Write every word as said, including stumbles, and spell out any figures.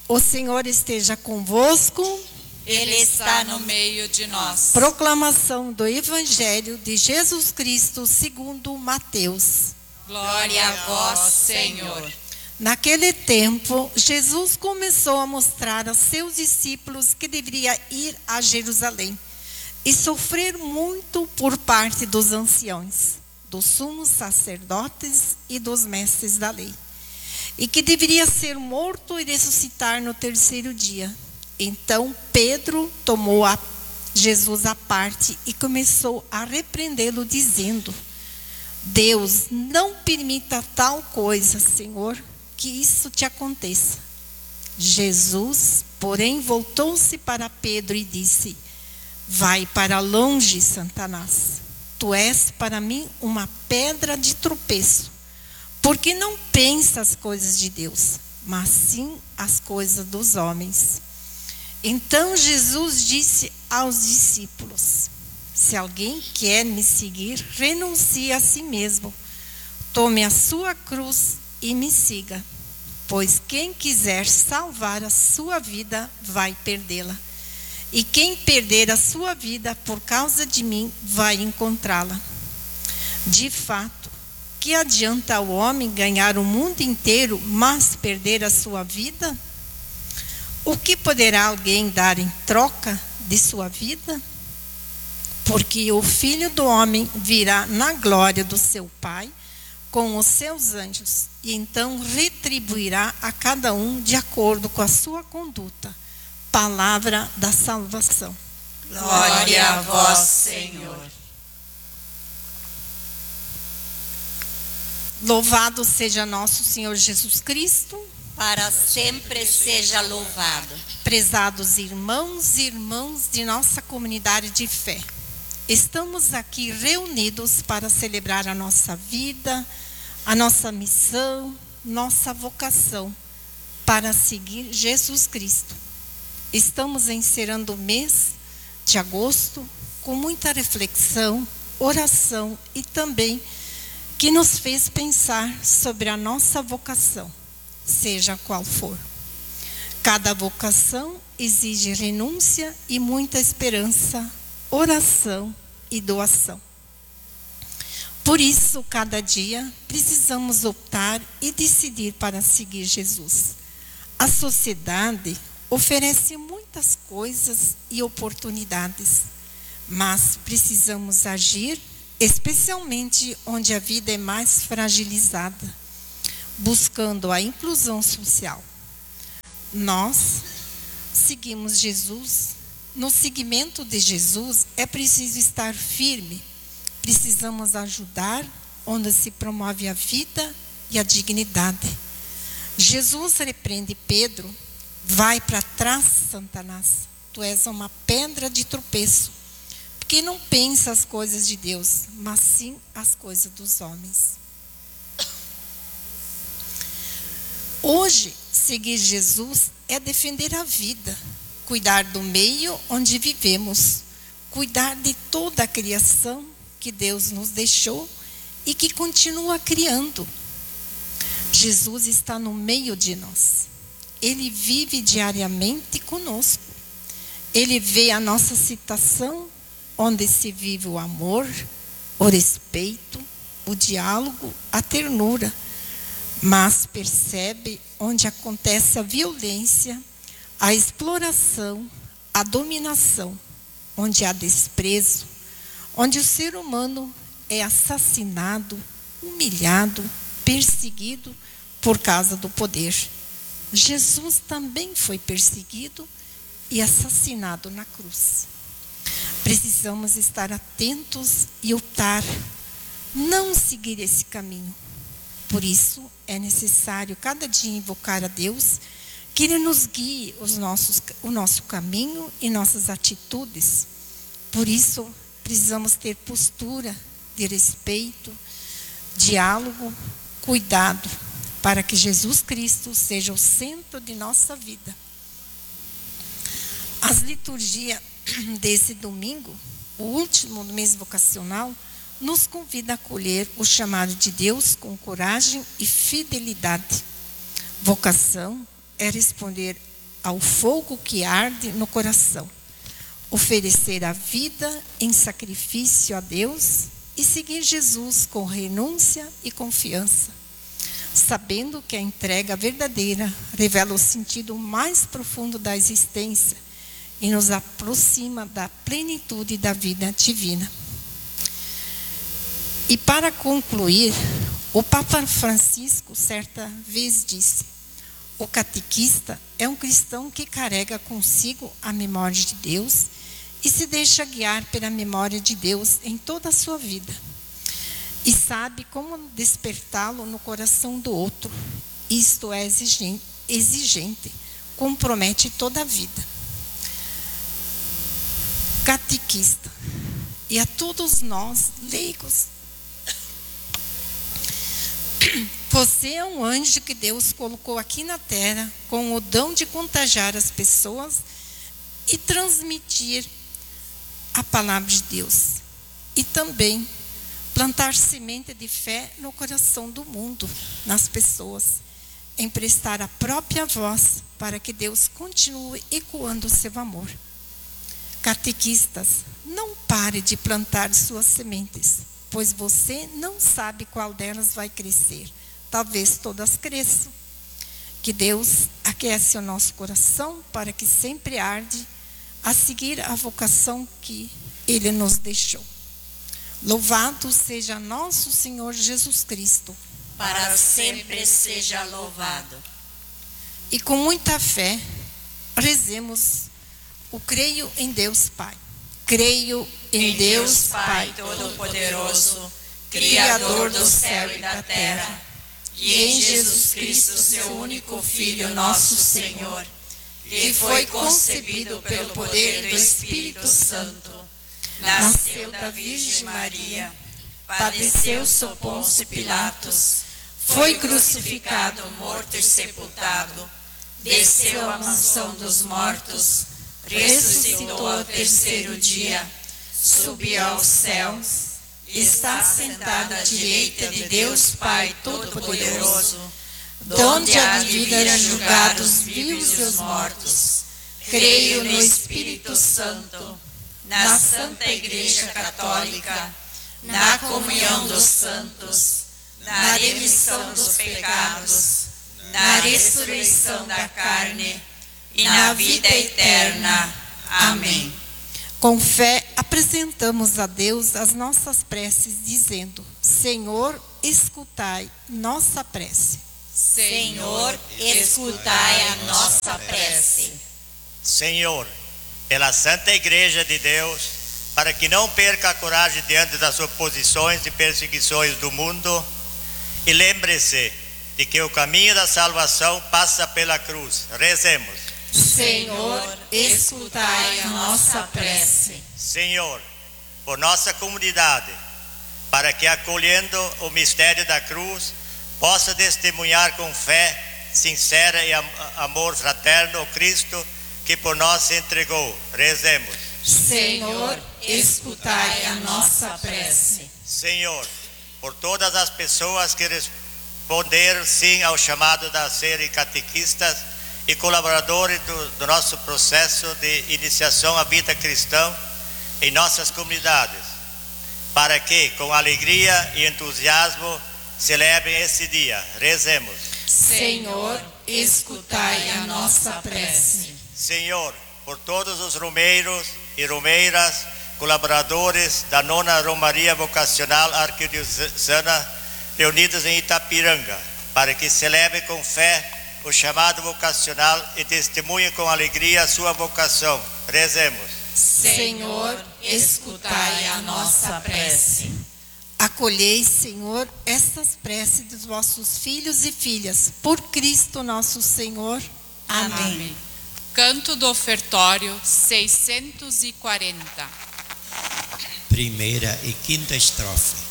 O Senhor esteja convosco. Ele está no meio de nós. Proclamação do Evangelho de Jesus Cristo segundo Mateus. Glória a vós, Senhor. Naquele tempo, Jesus começou a mostrar aos seus discípulos que deveria ir a Jerusalém e sofrer muito por parte dos anciãos, dos sumos sacerdotes e dos mestres da lei, e que deveria ser morto e ressuscitar no terceiro dia. Então Pedro tomou a Jesus à parte e começou a repreendê-lo, dizendo: Deus, não permita tal coisa, Senhor, que isso te aconteça. Jesus, porém, voltou-se para Pedro e disse: Vai para longe, Satanás. Tu és para mim uma pedra de tropeço, porque não pensas as coisas de Deus, mas sim as coisas dos homens. Então Jesus disse aos discípulos: Se alguém quer me seguir, renuncie a si mesmo, tome a sua cruz e me siga. Pois quem quiser salvar a sua vida, vai perdê-la. E quem perder a sua vida por causa de mim, vai encontrá-la. De fato, que adianta o homem ganhar o mundo inteiro, mas perder a sua vida? O que poderá alguém dar em troca de sua vida? Porque o Filho do Homem virá na glória do seu Pai com os seus anjos, e então retribuirá a cada um de acordo com a sua conduta. Palavra da salvação. Glória a vós, Senhor. Louvado seja nosso Senhor Jesus Cristo. Para sempre seja louvado. Prezados irmãos e irmãs de nossa comunidade de fé, estamos aqui reunidos para celebrar a nossa vida, a nossa missão, nossa vocação para seguir Jesus Cristo. Estamos encerrando o mês de agosto com muita reflexão, oração e também que nos fez pensar sobre a nossa vocação, seja qual for. Cada vocação exige renúncia e muita esperança, oração e doação. Por isso, cada dia precisamos optar e decidir para seguir Jesus. A sociedade oferece muitas coisas e oportunidades, mas precisamos agir, especialmente onde a vida é mais fragilizada, buscando a inclusão social. Nós seguimos Jesus. No seguimento de Jesus é preciso estar firme. Precisamos ajudar onde se promove a vida e a dignidade. Jesus repreende Pedro: Vai para trás, Satanás. Tu és uma pedra de tropeço, porque não pensa as coisas de Deus, mas sim as coisas dos homens. Hoje, seguir Jesus é defender a vida, cuidar do meio onde vivemos, cuidar de toda a criação que Deus nos deixou e que continua criando. Jesus está no meio de nós. Ele vive diariamente conosco. Ele vê a nossa situação, onde se vive o amor, o respeito, o diálogo, a ternura, mas percebe onde acontece a violência, a exploração, a dominação, onde há desprezo, onde o ser humano é assassinado, humilhado, perseguido por causa do poder. Jesus também foi perseguido e assassinado na cruz. Precisamos estar atentos e optar, não seguir esse caminho. Por isso é necessário cada dia invocar a Deus, que Ele nos guie os nossos, o nosso caminho e nossas atitudes. Por isso precisamos ter postura de respeito, diálogo, cuidado, para que Jesus Cristo seja o centro de nossa vida. As liturgias desse domingo, o último do mês vocacional, nos convida a acolher o chamado de Deus com coragem e fidelidade. Vocação é responder ao fogo que arde no coração, oferecer a vida em sacrifício a Deus e seguir Jesus com renúncia e confiança, sabendo que a entrega verdadeira revela o sentido mais profundo da existência e nos aproxima da plenitude da vida divina. E para concluir, o Papa Francisco certa vez disse: o catequista é um cristão que carrega consigo a memória de Deus e se deixa guiar pela memória de Deus em toda a sua vida. E sabe como despertá-lo no coração do outro. Isto é exigente, exigente, compromete toda a vida. Catequista, e a todos nós, leigos, você é um anjo que Deus colocou aqui na terra com o dom de contagiar as pessoas e transmitir a palavra de Deus. E também plantar semente de fé no coração do mundo, nas pessoas. Emprestar a própria voz para que Deus continue ecoando o seu amor. Catequistas, não pare de plantar suas sementes, pois você não sabe qual delas vai crescer. Talvez todas cresçam. Que Deus aquece o nosso coração para que sempre arde a seguir a vocação que Ele nos deixou. Louvado seja nosso Senhor Jesus Cristo. Para sempre seja louvado. E com muita fé, rezemos o creio em Deus Pai. Creio em, Em Deus, Deus Pai Todo-Poderoso, Criador do céu e da terra, e em Jesus Cristo, seu único Filho, nosso Senhor, que foi concebido pelo poder do Espírito Santo, nasceu da Virgem Maria, padeceu sob Pôncio Pilatos, foi crucificado, morto e sepultado, desceu à mansão dos mortos, ressuscitou ao terceiro dia, subiu aos céus, está sentado à direita de Deus Pai Todo-Poderoso, donde há de vir a julgar os vivos e os mortos. Creio no Espírito Santo, na Santa Igreja Católica, na comunhão dos santos, na remissão dos pecados, na ressurreição da carne e na vida eterna. Amém. Com fé, apresentamos a Deus as nossas preces, dizendo: Senhor, escutai nossa prece. Senhor, escutai a nossa prece. Senhor, pela Santa Igreja de Deus, para que não perca a coragem diante das oposições e perseguições do mundo, e lembre-se de que o caminho da salvação passa pela cruz. Rezemos. Senhor, escutai a nossa prece. Senhor, por nossa comunidade, para que, acolhendo o mistério da cruz, possa testemunhar com fé sincera e am amor fraterno o Cristo que por nós se entregou. Rezemos. Senhor, escutai a nossa prece. Senhor, por todas as pessoas que responderam sim ao chamado da serem catequistas e colaboradores do, do nosso processo de iniciação à vida cristã em nossas comunidades, para que, com alegria e entusiasmo, celebrem esse dia. Rezemos. Senhor, escutai a nossa prece. Senhor, por todos os romeiros e romeiras, colaboradores da nona Romaria Vocacional Arquidiocesana, reunidos em Itapiranga, para que celebrem com fé o chamado vocacional e testemunhem com alegria a sua vocação. Rezemos. Senhor, escutai a nossa prece. Acolhei, Senhor, estas preces dos vossos filhos e filhas, por Cristo nosso Senhor. Amém. Amém. Canto do ofertório seiscentos e quarenta. Primeira e quinta estrofe.